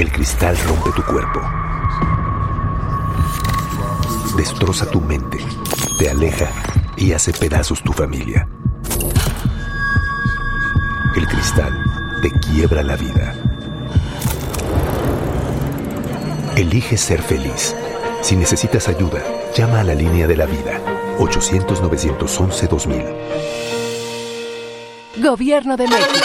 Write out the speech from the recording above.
El cristal rompe tu cuerpo, destroza tu mente, te aleja y hace pedazos tu familia. El cristal te quiebra la vida. Elige ser feliz. Si necesitas ayuda, llama a la línea de la vida. 800-911-2000. Gobierno de México.